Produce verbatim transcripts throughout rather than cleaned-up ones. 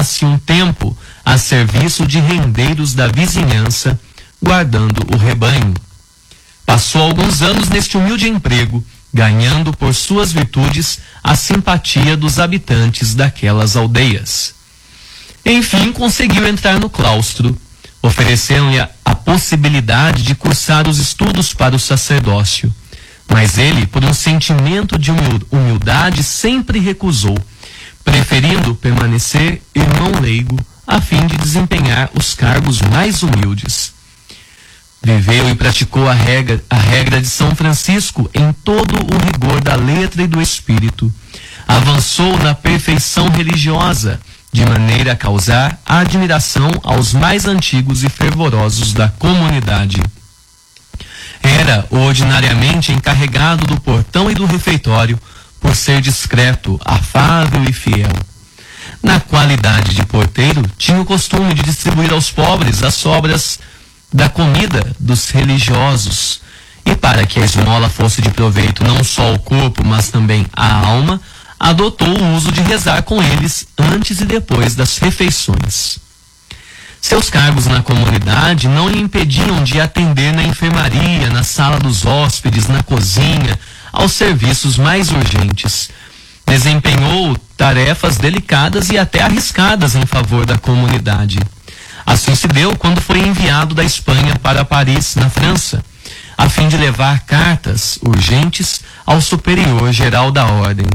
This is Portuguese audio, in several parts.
passasse um tempo a serviço de rendeiros da vizinhança, guardando o rebanho. Passou alguns anos neste humilde emprego, ganhando por suas virtudes a simpatia dos habitantes daquelas aldeias. Enfim, conseguiu entrar no claustro, oferecendo-lhe a possibilidade de cursar os estudos para o sacerdócio. Mas ele, por um sentimento de humildade, sempre recusou, preferindo permanecer irmão leigo a fim de desempenhar os cargos mais humildes. Viveu e praticou a regra, a regra de São Francisco em todo o rigor da letra e do espírito. Avançou na perfeição religiosa, de maneira a causar admiração aos mais antigos e fervorosos da comunidade. Era ordinariamente encarregado do portão e do refeitório, por ser discreto, afável e fiel. Na qualidade de porteiro, tinha o costume de distribuir aos pobres as sobras da comida dos religiosos, e para que a esmola fosse de proveito não só ao corpo, mas também à alma, adotou o uso de rezar com eles antes e depois das refeições. Seus cargos na comunidade não lhe impediam de atender na enfermaria, na sala dos hóspedes, na cozinha, aos serviços mais urgentes. Desempenhou tarefas delicadas e até arriscadas em favor da comunidade. Assim se deu quando foi enviado da Espanha para Paris, na França, a fim de levar cartas urgentes ao superior geral da ordem.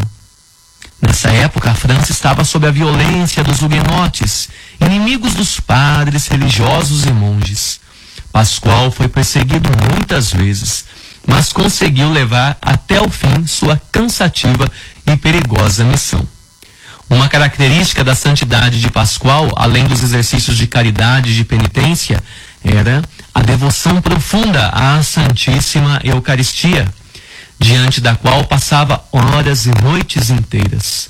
Nessa época, a França estava sob a violência dos huguenotes, inimigos dos padres, religiosos e monges. Pascoal foi perseguido muitas vezes, mas conseguiu levar até o fim sua cansativa e perigosa missão. Uma característica da santidade de Pascoal, além dos exercícios de caridade e de penitência, era a devoção profunda à Santíssima Eucaristia, diante da qual passava horas e noites inteiras.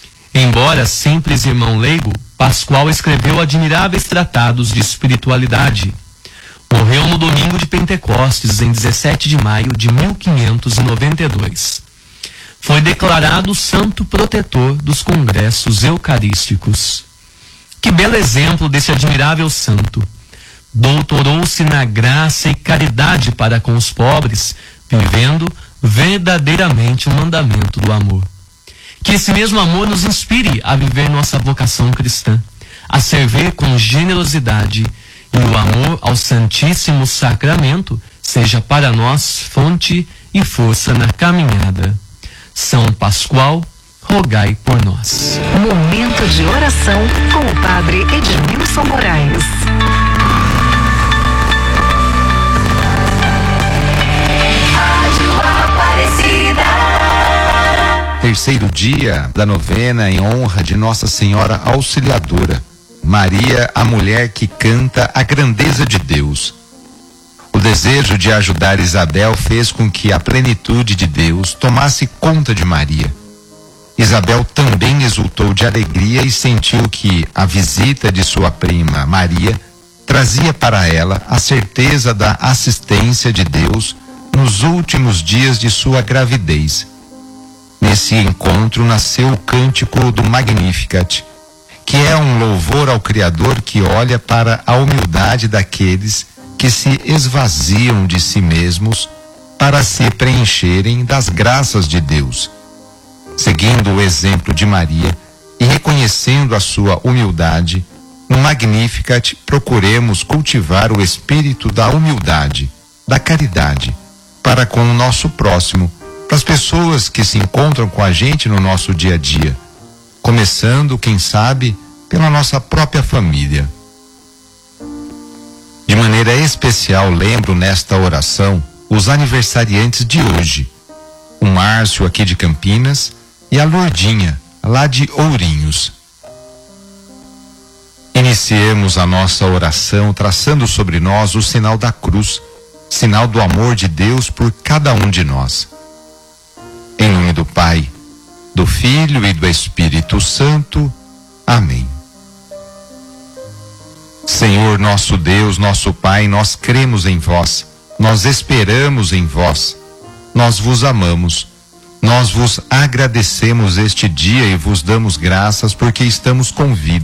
Embora simples irmão leigo, Pascoal escreveu admiráveis tratados de espiritualidade. Morreu no domingo de Pentecostes, em dezessete de maio de mil quinhentos e noventa e dois. Foi declarado santo protetor dos congressos eucarísticos. Que belo exemplo desse admirável santo! Doutorou-se na graça e caridade para com os pobres, vivendo verdadeiramente o mandamento do amor. Que esse mesmo amor nos inspire a viver nossa vocação cristã, a servir com generosidade, e o amor ao Santíssimo Sacramento seja para nós fonte e força na caminhada. São Pascoal, rogai por nós. Momento de oração com o Padre Edmilson Moraes. Terceiro dia da novena em honra de Nossa Senhora Auxiliadora, Maria, a mulher que canta a grandeza de Deus. O desejo de ajudar Isabel fez com que a plenitude de Deus tomasse conta de Maria. Isabel também exultou de alegria e sentiu que a visita de sua prima Maria trazia para ela a certeza da assistência de Deus nos últimos dias de sua gravidez. Nesse encontro nasceu o cântico do Magnificat, que é um louvor ao Criador que olha para a humildade daqueles que se esvaziam de si mesmos para se preencherem das graças de Deus. Seguindo o exemplo de Maria e reconhecendo a sua humildade, no Magnificat procuremos cultivar o espírito da humildade, da caridade, para com o nosso próximo, para as pessoas que se encontram com a gente no nosso dia a dia, começando, quem sabe, pela nossa própria família. De maneira especial, lembro nesta oração os aniversariantes de hoje, o Márcio aqui de Campinas e a Lourdinha, lá de Ourinhos. Iniciemos a nossa oração traçando sobre nós o sinal da cruz, sinal do amor de Deus por cada um de nós. Em nome do Pai, do Filho e do Espírito Santo. Amém. Senhor nosso Deus, nosso Pai, nós cremos em vós, nós esperamos em vós, nós vos amamos, nós vos agradecemos este dia e vos damos graças porque estamos com vida.